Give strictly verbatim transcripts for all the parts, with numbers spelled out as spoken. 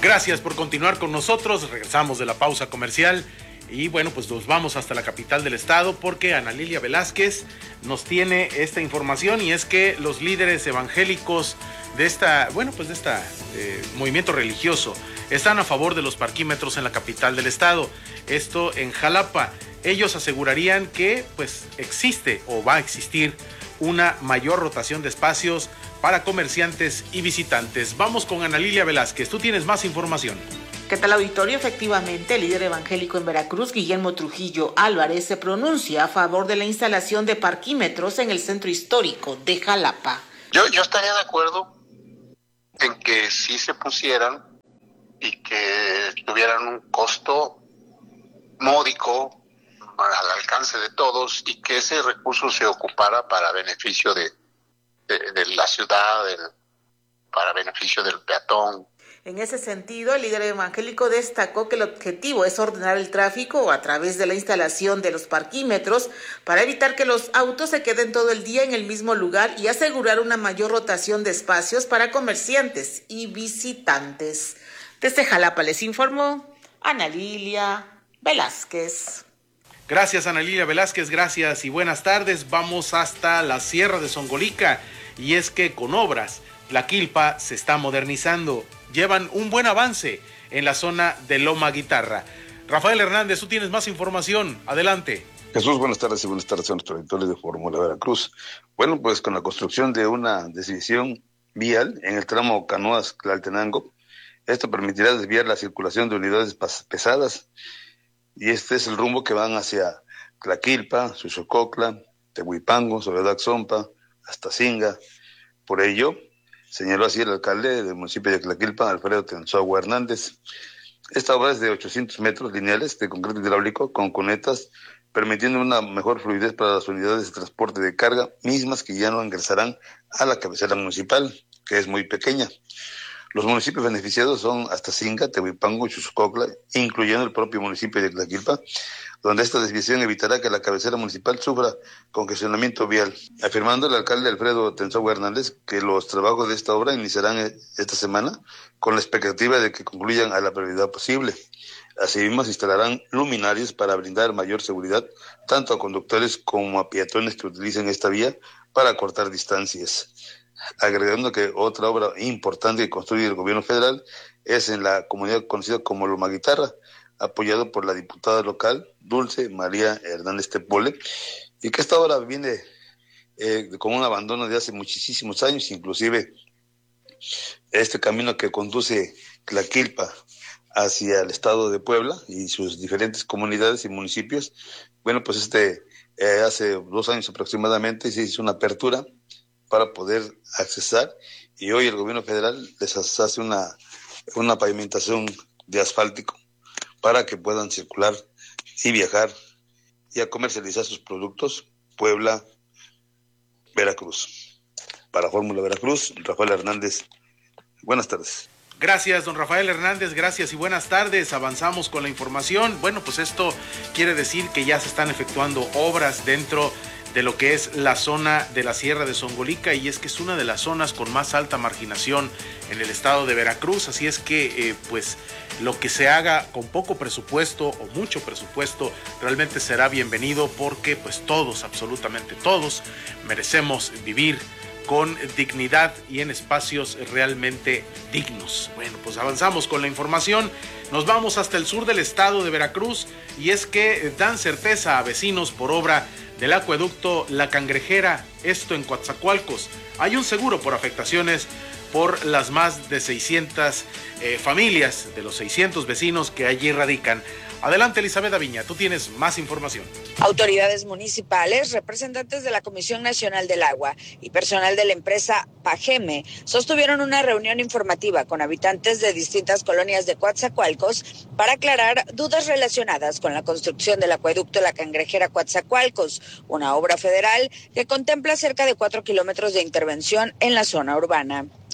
Gracias por continuar con nosotros. Regresamos de la pausa comercial y bueno, pues nos vamos hasta la capital del estado porque Ana Lilia Velázquez nos tiene esta información, y es que los líderes evangélicos de esta, bueno, pues de esta eh, movimiento religioso están a favor de los parquímetros en la capital del estado. Esto en Jalapa. Ellos asegurarían que pues existe o va a existir una mayor rotación de espacios para comerciantes y visitantes. Vamos con Ana Lilia Velázquez, tú tienes más información. ¿Qué tal, auditorio? Efectivamente, el líder evangélico en Veracruz, Guillermo Trujillo Álvarez, se pronuncia a favor de la instalación de parquímetros en el centro histórico de Jalapa. Yo, yo estaría de acuerdo en que sí se pusieran y que tuvieran un costo módico al alcance de todos y que ese recurso se ocupara para beneficio de, de, de la ciudad, del, para beneficio del peatón. En ese sentido, el líder evangélico destacó que el objetivo es ordenar el tráfico a través de la instalación de los parquímetros para evitar que los autos se queden todo el día en el mismo lugar y asegurar una mayor rotación de espacios para comerciantes y visitantes. Desde Jalapa les informó Ana Lilia Velázquez. Gracias, Ana Lilia Velázquez, gracias y buenas tardes. Vamos hasta la Sierra de Songolica, y es que con obras Tlaquilpa se está modernizando. Llevan un buen avance en la zona de Loma Guitarra. Rafael Hernández, tú tienes más información. Adelante. Jesús, buenas tardes y buenas tardes a nuestros auditores de Fórmula Veracruz. Bueno, pues con la construcción de una desviación vial en el tramo Canoas-Tlaltenango, esto permitirá desviar la circulación de unidades pesadas, y este es el rumbo que van hacia Tlaquilpa, Xochococla, Tehuipango, Soledad Zompa, hasta Singa. Por ello, señaló así el alcalde del municipio de Tlaquilpa, Alfredo Tensagua Hernández. Esta obra es de ochocientos metros lineales de concreto hidráulico con cunetas, permitiendo una mejor fluidez para las unidades de transporte de carga, mismas que ya no ingresarán a la cabecera municipal, que es muy pequeña. Los municipios beneficiados son Astacinga, Tehuipango y Xuxococla, incluyendo el propio municipio de Tlaquilpa, donde esta desviación evitará que la cabecera municipal sufra congestionamiento vial, afirmando el alcalde Alfredo Tensagua Hernández que los trabajos de esta obra iniciarán esta semana con la expectativa de que concluyan a la brevedad posible. Asimismo, se instalarán luminarias para brindar mayor seguridad tanto a conductores como a peatones que utilicen esta vía para cortar distancias. Agregando que otra obra importante que construye el gobierno federal es en la comunidad conocida como Loma Guitarra, apoyado por la diputada local Dulce María Hernández Tepole, y que esta obra viene eh, con un abandono de hace muchísimos años, inclusive este camino que conduce Tlaquilpa hacia el estado de Puebla y sus diferentes comunidades y municipios. Bueno, pues este eh, hace dos años aproximadamente se hizo una apertura para poder accesar, y hoy el gobierno federal les hace una, una pavimentación de asfáltico para que puedan circular y viajar y a comercializar sus productos. Puebla, Veracruz. Para Fórmula Veracruz, Rafael Hernández. Buenas tardes. Gracias, don Rafael Hernández, gracias y buenas tardes. Avanzamos con la información. Bueno, pues esto quiere decir que ya se están efectuando obras dentro de lo que es la zona de la Sierra de Songolica, y es que es una de las zonas con más alta marginación en el estado de Veracruz, así es que eh, pues lo que se haga con poco presupuesto o mucho presupuesto realmente será bienvenido, porque pues todos, absolutamente todos, merecemos vivir con dignidad y en espacios realmente dignos. Bueno, pues avanzamos con la información. Nos vamos hasta el sur del estado de Veracruz, y es que dan certeza a vecinos por obra del acueducto La Cangrejera, esto en Coatzacoalcos. Hay un seguro por afectaciones por las más de seiscientas eh, familias de los seiscientos vecinos que allí radican. Adelante, Elizabeth Aviña, tú tienes más información. Autoridades municipales, representantes de la Comisión Nacional del Agua y personal de la empresa Pageme sostuvieron una reunión informativa con habitantes de distintas colonias de Coatzacoalcos para aclarar dudas relacionadas con la construcción del acueducto La Cangrejera Coatzacoalcos, una obra federal que contempla cerca de cuatro kilómetros de intervención en la zona urbana.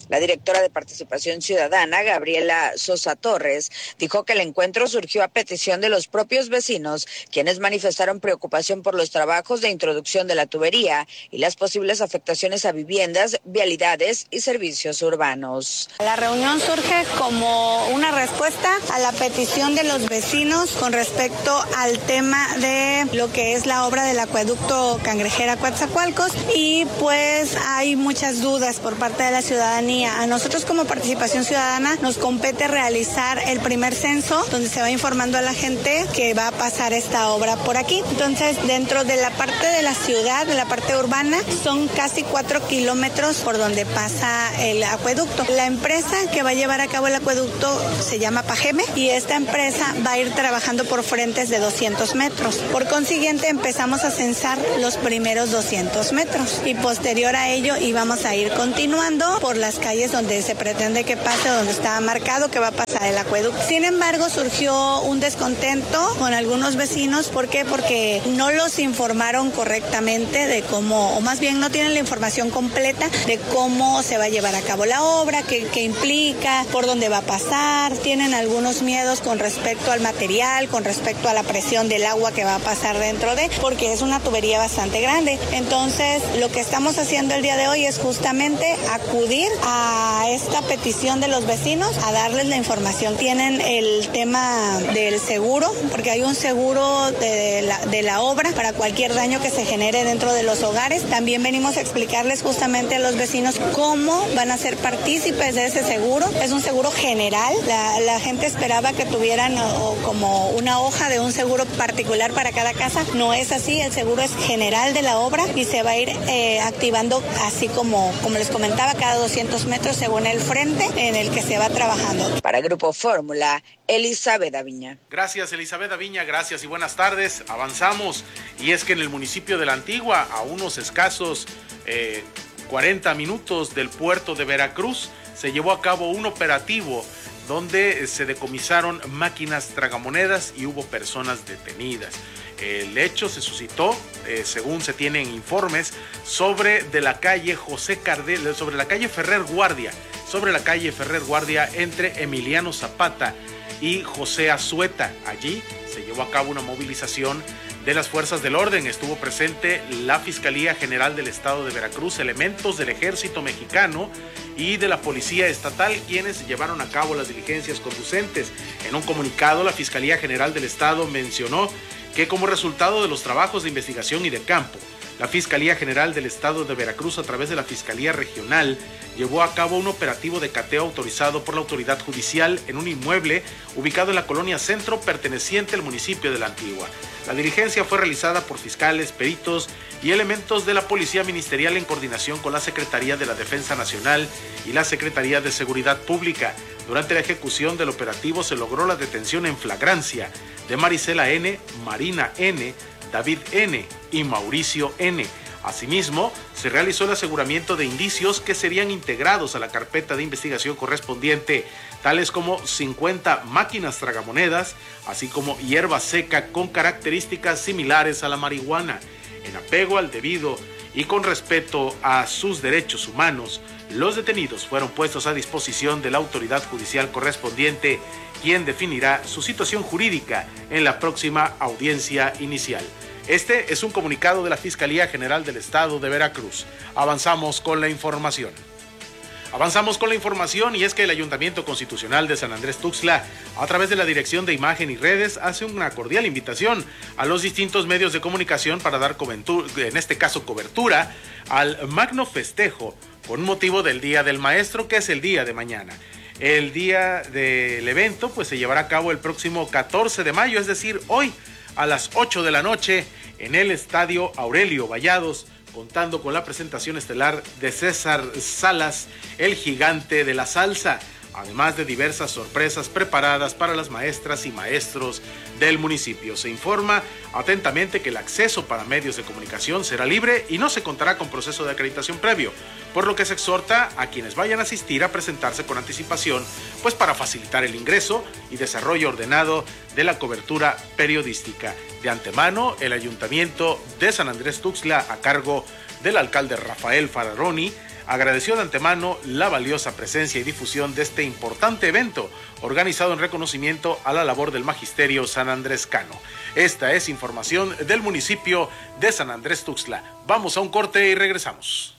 La directora de Participación Ciudadana, Gabriela Sosa Torres, dijo que el encuentro surgió a petición de los propios vecinos, quienes manifestaron preocupación por los trabajos de introducción de la tubería y las posibles afectaciones a viviendas, vialidades y servicios urbanos. La reunión surge como una respuesta a la petición de los vecinos con respecto al tema de lo que es la obra del acueducto Cangrejera Coatzacoalcos, y pues hay muchas dudas por parte de la ciudadanía. A nosotros como Participación Ciudadana nos compete realizar el primer censo donde se va informando a la gente que va a pasar esta obra por aquí. Entonces, dentro de la parte de la ciudad, de la parte urbana, son casi cuatro kilómetros por donde pasa el acueducto. La empresa que va a llevar a cabo el acueducto se llama Pageme y esta empresa va a ir trabajando por frentes de doscientos metros. Por consiguiente, empezamos a censar los primeros doscientos metros y posterior a ello íbamos a ir continuando por las calles donde se pretende que pase, donde está marcado que va a pasar el acueducto. Sin embargo, surgió un descontento con algunos vecinos. ¿Por qué? Porque no los informaron correctamente de cómo, o más bien no tienen la información completa de cómo se va a llevar a cabo la obra, qué, qué implica, por dónde va a pasar. Tienen algunos miedos con respecto al material, con respecto a la presión del agua que va a pasar dentro de, porque es una tubería bastante grande. Entonces, lo que estamos haciendo el día de hoy es justamente acudir a esta petición de los vecinos, a darles la información. Tienen el tema del seguro, porque hay un seguro de la, de la obra para cualquier daño que se genere dentro de los hogares. También venimos a explicarles justamente a los vecinos cómo van a ser partícipes de ese seguro. Es un seguro general. La, la gente esperaba que tuvieran o, como una hoja de un seguro particular para cada casa. No es así, el seguro es general de la obra y se va a ir eh, activando así como, como les comentaba, cada doscientos metros según el frente en el que se va trabajando. Para Grupo Fórmula, Elizabeth Aviña. Gracias, Elizabeth Aviña, gracias y buenas tardes. Avanzamos, y es que en el municipio de La Antigua, a unos escasos eh, cuarenta minutos del puerto de Veracruz, se llevó a cabo un operativo donde se decomisaron máquinas tragamonedas y hubo personas detenidas. El hecho se suscitó, eh, según se tienen informes, sobre de la calle José Cardel, sobre la calle Ferrer Guardia, sobre la calle Ferrer Guardia entre Emiliano Zapata y José Azueta. Allí se llevó a cabo una movilización de las fuerzas del orden. Estuvo presente la Fiscalía General del Estado de Veracruz, elementos del Ejército Mexicano y de la Policía Estatal, quienes llevaron a cabo las diligencias conducentes. En un comunicado, la Fiscalía General del Estado mencionó que como resultado de los trabajos de investigación y de campo, la Fiscalía General del Estado de Veracruz, a través de la Fiscalía Regional, llevó a cabo un operativo de cateo autorizado por la autoridad judicial en un inmueble ubicado en la colonia Centro, perteneciente al municipio de La Antigua. La diligencia fue realizada por fiscales, peritos y elementos de la Policía Ministerial en coordinación con la Secretaría de la Defensa Nacional y la Secretaría de Seguridad Pública. Durante la ejecución del operativo se logró la detención en flagrancia de Marisela N., Marina N., David N. y Mauricio N. Asimismo, se realizó el aseguramiento de indicios que serían integrados a la carpeta de investigación correspondiente, tales como cincuenta máquinas tragamonedas, así como hierba seca con características similares a la marihuana. En apego al debido y con respeto a sus derechos humanos, los detenidos fueron puestos a disposición de la autoridad judicial correspondiente, quien definirá su situación jurídica en la próxima audiencia inicial. Este es un comunicado de la Fiscalía General del Estado de Veracruz. Avanzamos con la información. Avanzamos con la información y es que el Ayuntamiento Constitucional de San Andrés Tuxtla, a través de la Dirección de Imagen y Redes, hace una cordial invitación a los distintos medios de comunicación para dar cobertura, en este caso cobertura, al magno festejo con motivo del Día del Maestro, que es el día de mañana. El día del evento pues se llevará a cabo el próximo catorce de mayo, es decir, hoy a las ocho de la noche en el Estadio Aurelio Vallados, contando con la presentación estelar de César Salas, el gigante de la salsa, además de diversas sorpresas preparadas para las maestras y maestros del municipio. Se informa atentamente que el acceso para medios de comunicación será libre y no se contará con proceso de acreditación previo, por lo que se exhorta a quienes vayan a asistir a presentarse con anticipación, pues para facilitar el ingreso y desarrollo ordenado de la cobertura periodística. De antemano, el Ayuntamiento de San Andrés Tuxtla, a cargo del alcalde Rafael Fararoni, agradeció de antemano la valiosa presencia y difusión de este importante evento organizado en reconocimiento a la labor del magisterio sanandrescano. Esta es información del municipio de San Andrés Tuxtla. Vamos a un corte y regresamos.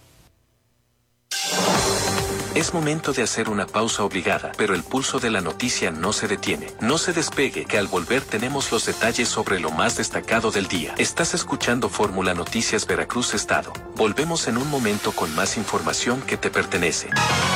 Es momento de hacer una pausa obligada, pero el pulso de la noticia no se detiene. No se despegue, que al volver tenemos los detalles sobre lo más destacado del día. Estás escuchando Fórmula Noticias Veracruz Estado. Volvemos en un momento con más información que te pertenece.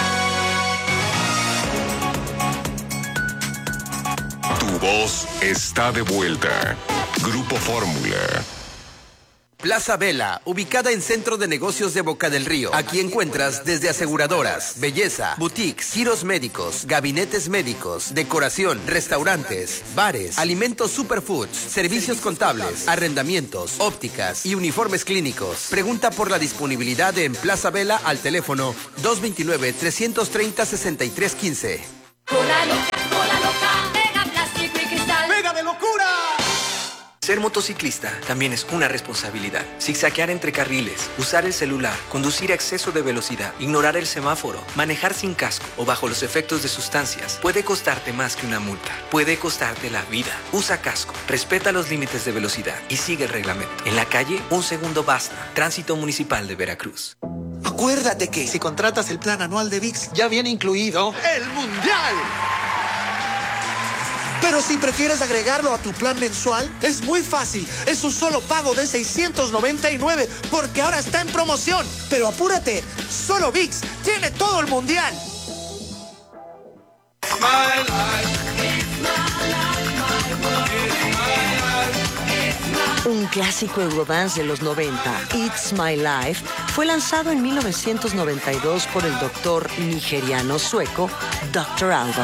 Tu voz está de vuelta. Grupo Fórmula. Plaza Vela, ubicada en Centro de Negocios de Boca del Río. Aquí encuentras desde aseguradoras, belleza, boutiques, giros médicos, gabinetes médicos, decoración, restaurantes, bares, alimentos superfoods, servicios contables, arrendamientos, ópticas y uniformes clínicos. Pregunta por la disponibilidad en Plaza Vela al teléfono dos dos nueve, tres tres cero, seis tres uno cinco. Cola loca, cola loca, pega plástico y cristal. ¡Pega de locura! Ser motociclista también es una responsabilidad. Zigzaguear entre carriles, usar el celular, conducir a exceso de velocidad, ignorar el semáforo, manejar sin casco o bajo los efectos de sustancias puede costarte más que una multa. Puede costarte la vida. Usa casco, respeta los límites de velocidad y sigue el reglamento. En la calle, un segundo basta. Tránsito Municipal de Veracruz. Acuérdate que si contratas el plan anual de V I X, ya viene incluido el Mundial. Pero si prefieres agregarlo a tu plan mensual, es muy fácil. Es un solo pago de seiscientos noventa y nueve porque ahora está en promoción. Pero apúrate, solo V I X tiene todo el mundial. Un clásico Eurodance de los noventa, It's My Life, fue lanzado en mil novecientos noventa y dos por el doctor nigeriano sueco doctor Alban.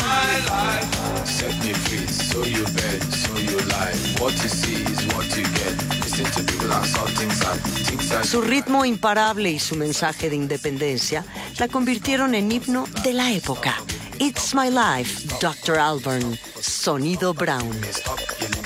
Su ritmo imparable y su mensaje de independencia la convirtieron en himno de la época. It's My Life, doctor Alban, Sonido Brown.